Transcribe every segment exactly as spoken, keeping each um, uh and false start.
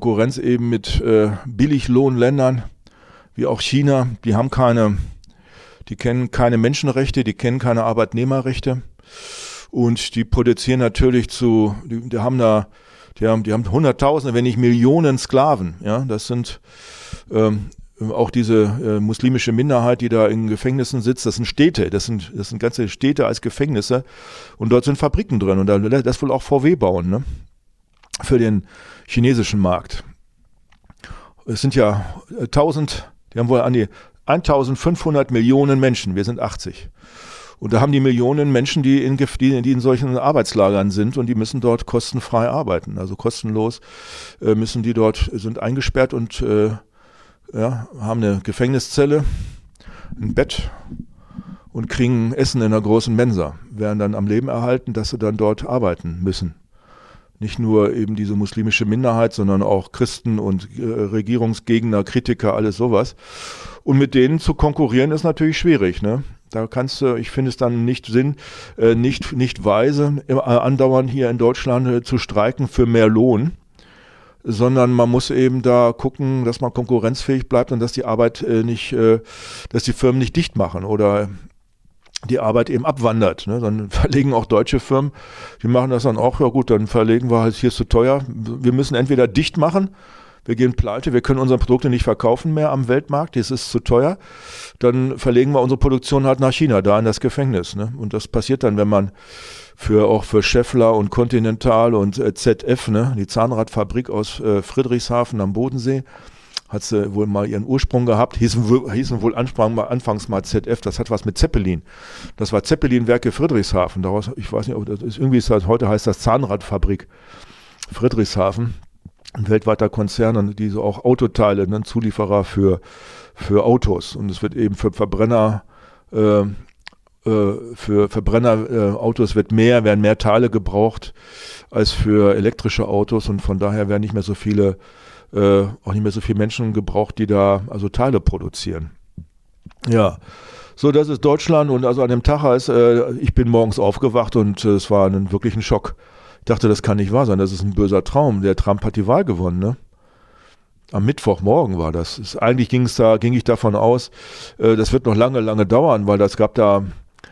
Konkurrenz eben mit äh, Billiglohnländern wie auch China. Die haben keine, die kennen keine Menschenrechte, die kennen keine Arbeitnehmerrechte und die produzieren natürlich zu, die, die haben da, die haben, die haben Hunderttausende, wenn nicht Millionen Sklaven. Ja, das sind ähm, auch diese äh, muslimische Minderheit, die da in Gefängnissen sitzt, das sind Städte, das sind, das sind ganze Städte als Gefängnisse und dort sind Fabriken drin und da lässt wohl auch V W bauen, ne? Für den chinesischen Markt. Es sind ja tausend, die haben wohl an die eintausendfünfhundert Millionen Menschen, wir sind achtzig. Und da haben die Millionen Menschen, die in, die, die in solchen Arbeitslagern sind und die müssen dort kostenfrei arbeiten, also kostenlos äh, müssen die dort, sind eingesperrt und äh, ja, haben eine Gefängniszelle, ein Bett und kriegen Essen in einer großen Mensa, werden dann am Leben erhalten, dass sie dann dort arbeiten müssen. Nicht nur eben diese muslimische Minderheit, sondern auch Christen und äh, Regierungsgegner, Kritiker, alles sowas. Und mit denen zu konkurrieren ist natürlich schwierig, ne? Da kannst du, ich finde es dann nicht Sinn, äh, nicht, nicht weise, immer andauernd hier in Deutschland äh, zu streiken für mehr Lohn, sondern man muss eben da gucken, dass man konkurrenzfähig bleibt und dass die Arbeit äh, nicht, äh, dass die Firmen nicht dicht machen oder die Arbeit eben abwandert. Ne? Dann verlegen auch deutsche Firmen, die machen das dann auch, ja gut, dann verlegen wir halt, hier ist zu teuer. Wir müssen entweder dicht machen, wir gehen pleite, wir können unsere Produkte nicht verkaufen mehr am Weltmarkt, das ist zu teuer. Dann verlegen wir unsere Produktion halt nach China, da in das Gefängnis. Ne? Und das passiert dann, wenn man für auch für Schaeffler und Continental und äh, Z F, ne, die Zahnradfabrik aus äh, Friedrichshafen am Bodensee, hat sie wohl mal ihren Ursprung gehabt, hießen wohl, hießen wohl anfangs mal Z F, das hat was mit Zeppelin. Das war Zeppelin-Werke Friedrichshafen, daraus, ich weiß nicht, ob das ist, irgendwie ist das, heute heißt das Zahnradfabrik Friedrichshafen, ein weltweiter Konzern, die so auch Autoteile, ein Zulieferer für, für Autos und es wird eben für Verbrenner äh, für Verbrennerautos wird mehr, werden mehr Teile gebraucht als für elektrische Autos und von daher werden nicht mehr so viele, äh, auch nicht mehr so viele Menschen gebraucht, die da also Teile produzieren. Ja, so das ist Deutschland und also an dem Tag heißt, äh, ich bin morgens aufgewacht und äh, es war ein wirklich ein Schock. Ich dachte, das kann nicht wahr sein, das ist ein böser Traum. Der Trump hat die Wahl gewonnen, ne? Am Mittwochmorgen war das. Es, eigentlich ging es da, ging ich davon aus, äh, das wird noch lange, lange dauern, weil das gab da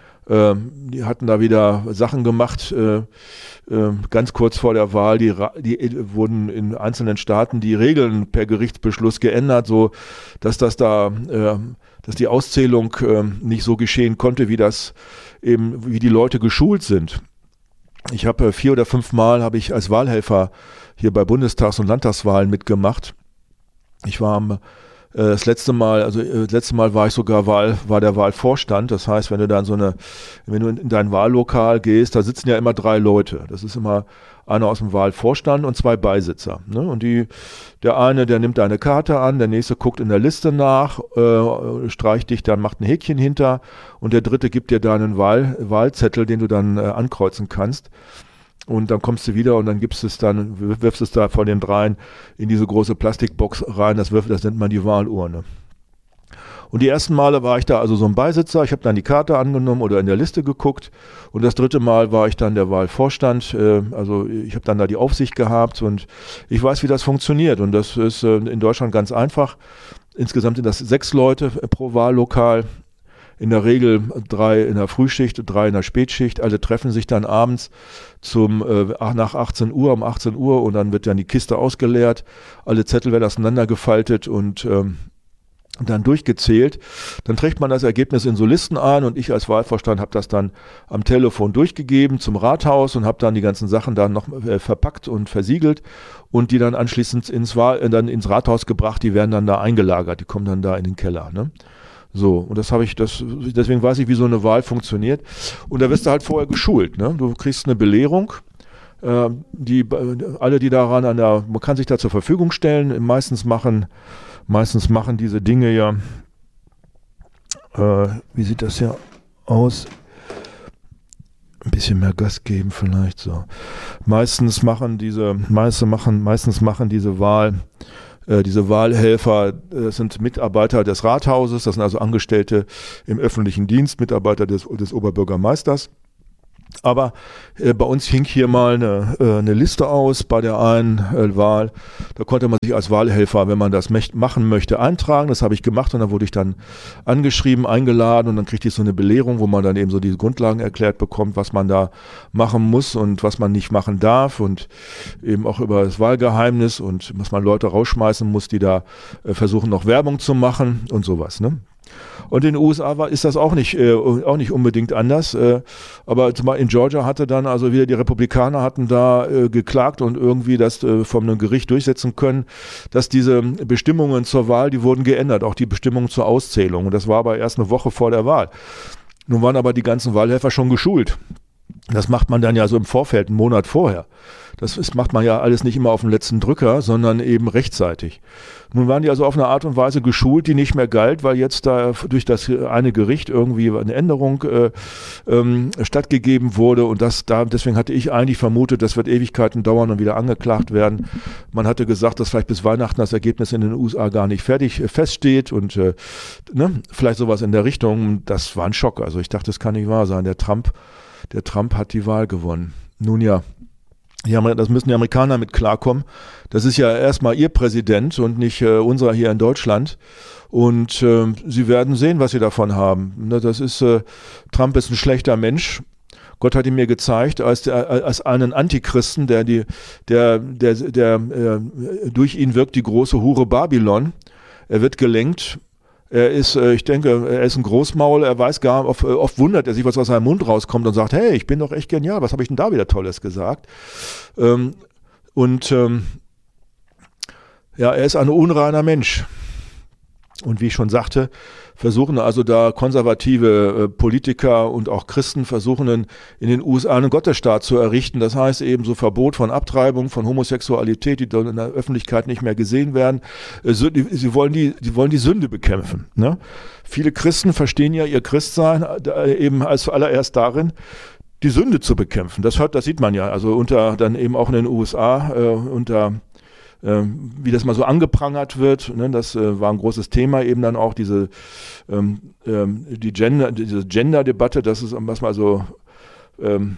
die hatten da wieder Sachen gemacht, äh, äh, ganz kurz vor der Wahl, die, die wurden in einzelnen Staaten die Regeln per Gerichtsbeschluss geändert, so dass das da, äh, dass die Auszählung äh, nicht so geschehen konnte, wie das eben, wie die Leute geschult sind. Ich habe äh, vier oder fünf Mal habe ich als Wahlhelfer hier bei Bundestags- und Landtagswahlen mitgemacht. Ich war am Das letzte Mal, also das letzte Mal war ich sogar Wahl, war der Wahlvorstand. Das heißt, wenn du dann so eine, wenn du in dein Wahllokal gehst, da sitzen ja immer drei Leute. Das ist immer einer aus dem Wahlvorstand und zwei Beisitzer. Ne? Und die, der eine, der nimmt deine Karte an, der nächste guckt in der Liste nach, äh, streicht dich, dann macht ein Häkchen hinter und der dritte gibt dir deinen Wahl, Wahlzettel, den du dann äh, ankreuzen kannst. Und dann kommst du wieder und dann gibst es dann, wirfst es da von den dreien in diese große Plastikbox rein, das, wirft, das nennt man die Wahlurne. Und die ersten Male war ich da also so ein Beisitzer, ich habe dann die Karte angenommen oder in der Liste geguckt und das dritte Mal war ich dann der Wahlvorstand, äh, also ich habe dann da die Aufsicht gehabt und ich weiß, wie das funktioniert und das ist äh, in Deutschland ganz einfach. Insgesamt sind das sechs Leute pro Wahllokal. In der Regel drei in der Frühschicht, drei in der Spätschicht. Alle treffen sich dann abends zum äh, nach achtzehn Uhr, um achtzehn Uhr und dann wird dann die Kiste ausgeleert. Alle Zettel werden auseinandergefaltet und ähm, dann durchgezählt. Dann trägt man das Ergebnis in so Listen ein und ich als Wahlvorstand habe das dann am Telefon durchgegeben zum Rathaus und habe dann die ganzen Sachen dann noch äh, verpackt und versiegelt und die dann anschließend ins, Wahl, äh, dann ins Rathaus gebracht. Die werden dann da eingelagert, die kommen dann da in den Keller, ne? So, und das habe ich, das, deswegen weiß ich, wie so eine Wahl funktioniert. Und da wirst du halt vorher geschult, ne? Du kriegst eine Belehrung, äh, die, alle, die daran an der, man kann sich da zur Verfügung stellen, meistens machen, meistens machen diese Dinge ja, äh, wie sieht das ja aus? Ein bisschen mehr Gas geben vielleicht, so. Meistens machen diese, meiste machen, meistens machen diese Wahl, Diese Wahlhelfer, das sind Mitarbeiter des Rathauses, das sind also Angestellte im öffentlichen Dienst, Mitarbeiter des, des Oberbürgermeisters. Aber äh, bei uns hing hier mal eine, äh, eine Liste aus bei der einen äh, Wahl. Da konnte man sich als Wahlhelfer, wenn man das möcht- machen möchte, eintragen. Das habe ich gemacht und dann wurde ich dann angeschrieben, eingeladen und dann kriegte ich so eine Belehrung, wo man dann eben so die Grundlagen erklärt bekommt, was man da machen muss und was man nicht machen darf und eben auch über das Wahlgeheimnis und was man Leute rausschmeißen muss, die da äh, versuchen, noch Werbung zu machen und sowas, ne? Und in den U S A war, ist das auch nicht, äh, auch nicht unbedingt anders. Äh, aber zumal in Georgia hatte dann also wieder die Republikaner hatten da äh, geklagt und irgendwie das äh, vom einem Gericht durchsetzen können, dass diese Bestimmungen zur Wahl, die wurden geändert, auch die Bestimmungen zur Auszählung. Und das war aber erst eine Woche vor der Wahl. Nun waren aber die ganzen Wahlhelfer schon geschult. Das macht man dann ja so im Vorfeld, einen Monat vorher. Das ist, macht man ja alles nicht immer auf den letzten Drücker, sondern eben rechtzeitig. Nun waren die also auf eine Art und Weise geschult, die nicht mehr galt, weil jetzt da durch das eine Gericht irgendwie eine Änderung äh, ähm, stattgegeben wurde und das da, deswegen hatte ich eigentlich vermutet, das wird Ewigkeiten dauern und wieder angeklagt werden. Man hatte gesagt, dass vielleicht bis Weihnachten das Ergebnis in den U S A gar nicht fertig äh, feststeht und äh, ne, vielleicht sowas in der Richtung. Das war ein Schock. Also ich dachte, das kann nicht wahr sein. Der Trump, der Trump hat die Wahl gewonnen. Nun ja. Ja, das müssen die Amerikaner mit klarkommen. Das ist ja erstmal ihr Präsident und nicht äh, unserer hier in Deutschland. Und äh, sie werden sehen, was sie davon haben. Ne, das ist, äh, Trump ist ein schlechter Mensch. Gott hat ihn mir gezeigt als, der, als einen Antichristen, der, die, der, der, der äh, durch ihn wirkt die große Hure Babylon. Er wird gelenkt. Er ist, ich denke, er ist ein Großmaul, er weiß gar, oft, oft wundert er sich, was aus seinem Mund rauskommt und sagt, hey, ich bin doch echt genial, was habe ich denn da wieder Tolles gesagt? Ähm, und ähm, ja, er ist ein unreiner Mensch. Und wie ich schon sagte, versuchen also da konservative äh, Politiker und auch Christen versuchen in, in den U S A einen Gottesstaat zu errichten. Das heißt eben so Verbot von Abtreibung, von Homosexualität, die dann in der Öffentlichkeit nicht mehr gesehen werden. Äh, so, die, sie, wollen die, sie wollen die Sünde bekämpfen. Ne? Viele Christen verstehen ja ihr Christsein äh, eben als zuallererst darin, die Sünde zu bekämpfen. Das hört, das sieht man ja. Also unter dann eben auch in den U S A äh, unter Ähm, wie das mal so angeprangert wird, ne, das äh, war ein großes Thema, eben dann auch diese ähm, ähm, die Gender, diese Gender-Debatte, dass es was mal so, ähm,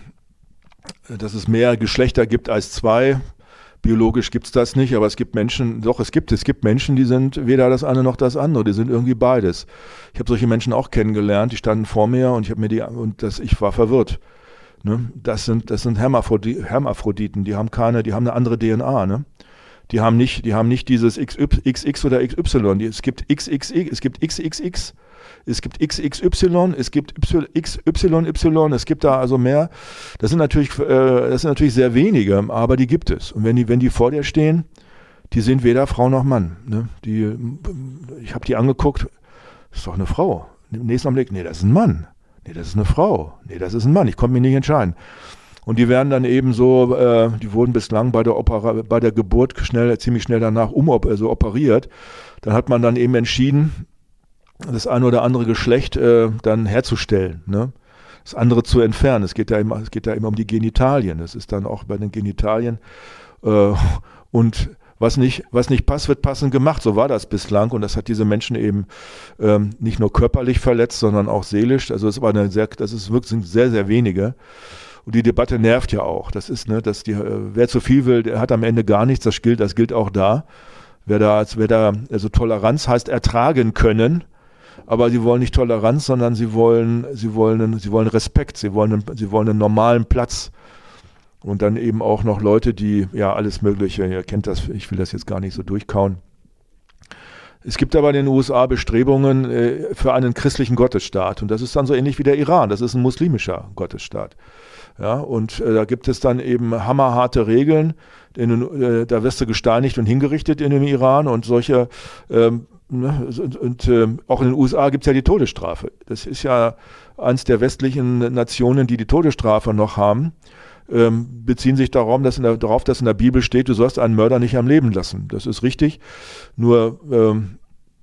dass es mehr Geschlechter gibt als zwei. Biologisch gibt es das nicht, aber es gibt Menschen, doch es gibt es gibt Menschen, die sind weder das eine noch das andere, die sind irgendwie beides. Ich habe solche Menschen auch kennengelernt, die standen vor mir und ich habe mir die und das, ich war verwirrt. Ne? Das sind das sind Hermaphroditen, Hermaphroditen, die haben keine, die haben eine andere D N A, ne? Die haben nicht, die haben nicht dieses X X oder X Y. Die, es gibt X X X, es gibt X X X, es gibt X X Y, es gibt X Y Y, es gibt da also mehr. Das sind natürlich, äh, das sind natürlich sehr wenige, aber die gibt es. Und wenn die, wenn die vor dir stehen, die sind weder Frau noch Mann. Ne? Die, ich habe die angeguckt, das ist doch eine Frau. Im nächsten Augenblick, nee, das ist ein Mann. Nee, das ist eine Frau. Nee, das ist ein Mann. Ich konnte mich nicht entscheiden. Und die werden dann eben so, äh, die wurden bislang bei der Opera, bei der Geburt schnell, ziemlich schnell danach um, also operiert. Dann hat man dann eben entschieden, das eine oder andere Geschlecht äh, dann herzustellen, ne? Das andere zu entfernen. Es geht ja immer, es geht ja immer um die Genitalien. Das ist dann auch bei den Genitalien äh, und was nicht, was nicht passt, wird passend gemacht. So war das bislang und das hat diese Menschen eben ähm, nicht nur körperlich verletzt, sondern auch seelisch. Also es war eine sehr, das ist wirklich sehr, sehr wenige. Und die Debatte nervt ja auch. Das ist, ne, dass die, wer zu viel will, der hat am Ende gar nichts. Das gilt, das gilt auch da. Wer da, wer da, also Toleranz heißt ertragen können. Aber sie wollen nicht Toleranz, sondern sie wollen, sie wollen, sie wollen Respekt. Sie wollen, sie wollen einen normalen Platz. Und dann eben auch noch Leute, die, ja, alles Mögliche, ihr kennt das, ich will das jetzt gar nicht so durchkauen. Es gibt aber in den U S A Bestrebungen äh, für einen christlichen Gottesstaat. Und das ist dann so ähnlich wie der Iran. Das ist ein muslimischer Gottesstaat. Ja, und äh, da gibt es dann eben hammerharte Regeln. In, äh, da wirst du gesteinigt und hingerichtet in dem Iran und solche, ähm, ne, und, und äh, auch in den U S A gibt es ja die Todesstrafe. Das ist ja eins der westlichen Nationen, die die Todesstrafe noch haben, ähm, beziehen sich darauf dass, in der, darauf, dass in der Bibel steht, du sollst einen Mörder nicht am Leben lassen. Das ist richtig, nur ähm,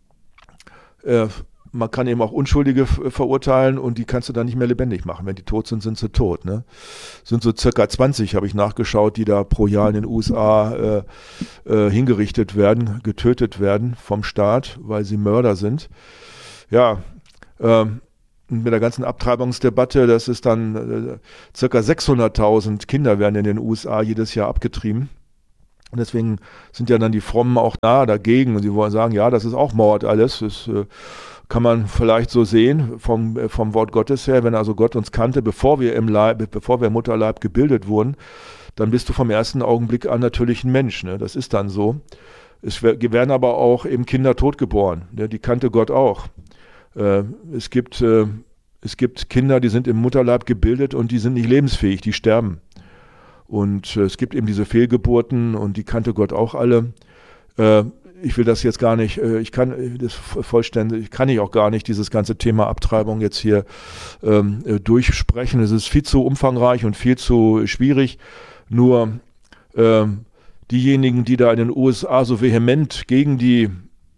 äh, man kann eben auch Unschuldige verurteilen und die kannst du dann nicht mehr lebendig machen. Wenn die tot sind, sind sie tot. Ne? Sind so circa zwanzig, habe ich nachgeschaut, die da pro Jahr in den U S A äh, äh, hingerichtet werden, getötet werden vom Staat, weil sie Mörder sind. Ja, ähm, mit der ganzen Abtreibungsdebatte, das ist dann äh, circa sechshunderttausend Kinder werden in den U S A jedes Jahr abgetrieben. Und deswegen sind ja dann die Frommen auch da dagegen und sie wollen sagen, ja, das ist auch Mord alles. Das äh, kann man vielleicht so sehen vom, äh, vom Wort Gottes her. Wenn also Gott uns kannte, bevor wir im Leib, bevor wir im Mutterleib gebildet wurden, dann bist du vom ersten Augenblick an natürlich ein Mensch. Ne? Das ist dann so. Es werden aber auch eben Kinder totgeboren. Ne? Die kannte Gott auch. Äh, es gibt, äh, es gibt Kinder, die sind im Mutterleib gebildet und die sind nicht lebensfähig, die sterben. Und äh, es gibt eben diese Fehlgeburten und die kannte Gott auch alle. Äh, ich will das jetzt gar nicht, äh, ich kann äh, das vollständig, kann ich auch gar nicht dieses ganze Thema Abtreibung jetzt hier ähm, äh, durchsprechen. Es ist viel zu umfangreich und viel zu schwierig. Nur äh, diejenigen, die da in den U S A so vehement gegen die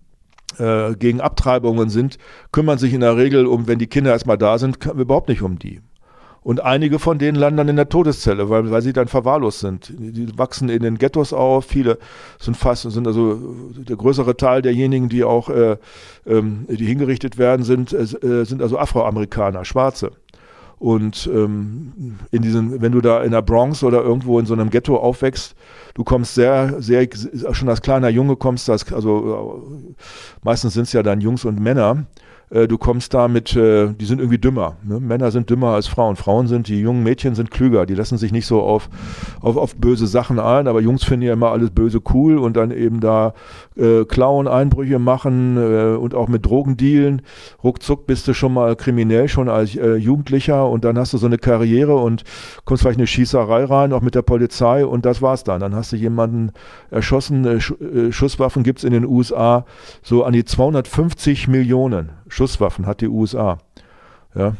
äh, gegen Abtreibungen sind, kümmern sich in der Regel um, wenn die Kinder erstmal da sind, überhaupt nicht um die. Und einige von denen landen dann in der Todeszelle, weil, weil sie dann verwahrlost sind. Die, die wachsen in den Ghettos auf, viele sind fast, sind also der größere Teil derjenigen, die auch äh, ähm, die hingerichtet werden, sind, äh, sind also Afroamerikaner, Schwarze. Und ähm, in diesen, wenn du da in der Bronx oder irgendwo in so einem Ghetto aufwächst, du kommst sehr, sehr, schon als kleiner Junge kommst, das, also meistens sind es ja dann Jungs und Männer, äh, du kommst da mit, äh, die sind irgendwie dümmer. Ne? Männer sind dümmer als Frauen. Frauen sind, die jungen Mädchen sind klüger, die lassen sich nicht so auf, auf, auf böse Sachen ein, aber Jungs finden ja immer alles böse cool und dann eben da äh, klauen, Einbrüche machen äh, und auch mit Drogen dealen. Ruckzuck bist du schon mal kriminell, schon als äh, Jugendlicher und dann hast du so eine Karriere und kommst vielleicht in eine Schießerei rein, auch mit der Polizei und das war's dann. Dann hast du jemanden erschossen. Äh, Sch äh, Schusswaffen gibt's in den U S A so an die zweihundertfünfzig Millionen. Schusswaffen hat die U S A. Ja.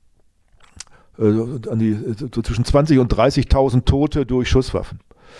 Also an die, so zwischen zwanzig und dreißigtausend Tote durch Schusswaffen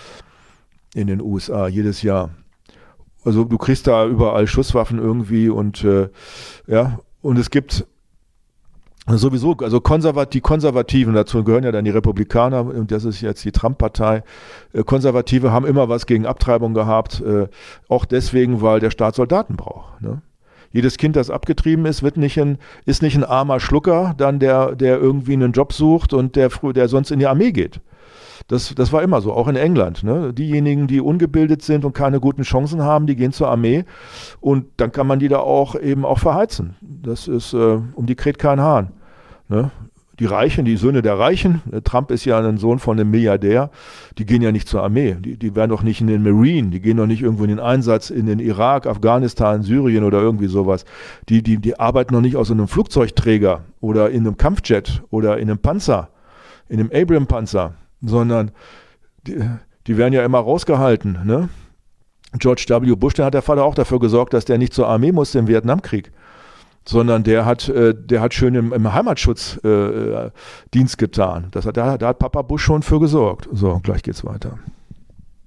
in den U S A jedes Jahr. Also du kriegst da überall Schusswaffen irgendwie und äh, ja, und es gibt sowieso, also konservat, die Konservativen, dazu gehören ja dann die Republikaner, und das ist jetzt die Trump-Partei. Äh, Konservative haben immer was gegen Abtreibung gehabt, äh, auch deswegen, weil der Staat Soldaten braucht. Ne? Jedes Kind, das abgetrieben ist, wird nicht ein, ist nicht ein armer Schlucker, dann der, der irgendwie einen Job sucht und der, der sonst in die Armee geht. Das, das war immer so, auch in England. Ne? Diejenigen, die ungebildet sind und keine guten Chancen haben, die gehen zur Armee und dann kann man die da auch eben auch verheizen. Das ist, äh, um die kräht kein Hahn. Ne? Die Reichen, die Söhne der Reichen, Trump ist ja ein Sohn von einem Milliardär, die gehen ja nicht zur Armee, die, die werden doch nicht in den Marine, die gehen doch nicht irgendwo in den Einsatz in den Irak, Afghanistan, Syrien oder irgendwie sowas. Die, die, die arbeiten noch nicht aus einem Flugzeugträger oder in einem Kampfjet oder in einem Panzer, in einem Abrams-Panzer, sondern die, die werden ja immer rausgehalten. Ne? George W. Bush, der hat der Vater auch dafür gesorgt, dass der nicht zur Armee musste im Vietnamkrieg, sondern der hat, äh, der hat schön im, im Heimatschutz äh, Dienst getan. Das hat, da, da hat Papa Bush schon für gesorgt. So, gleich geht's weiter.